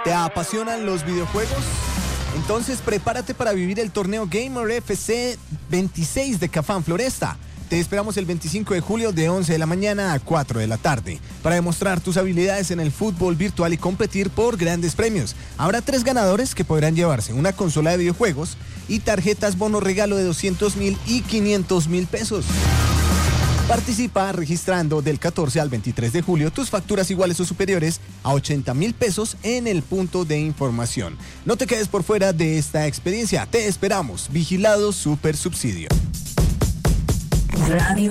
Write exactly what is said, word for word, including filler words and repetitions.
¿Te apasionan los videojuegos? Entonces prepárate para vivir el torneo Gamer F C veintiséis de Cafán Floresta. Te esperamos el veinticinco de julio de once de la mañana a cuatro de la tarde para demostrar tus habilidades en el fútbol virtual y competir por grandes premios. Habrá tres ganadores que podrán llevarse una consola de videojuegos y tarjetas bono regalo de doscientos mil y quinientos mil pesos. Participa registrando del catorce al veintitrés de julio tus facturas iguales o superiores a ochenta mil pesos en el punto de información. No te quedes por fuera de esta experiencia. Te esperamos. Vigilado Super Subsidio. Radio